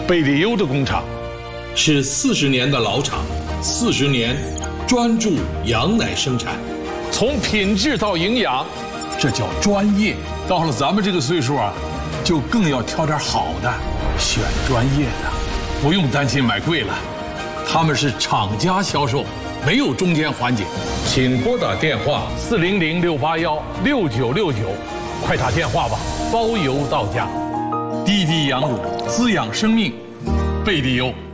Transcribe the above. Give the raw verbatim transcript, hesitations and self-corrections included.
贝利优的工厂是四十年的老厂，四十年专注羊奶生产， 从品质到营养，这叫专业。到了咱们这个岁数啊，就更要挑点好的，选专业的，不用担心买贵了。他们是厂家销售，没有中间环节。请拨打电话四零零六八幺六九六九，快打电话吧，包邮到家。滴滴羊乳滋养生命，贝利优。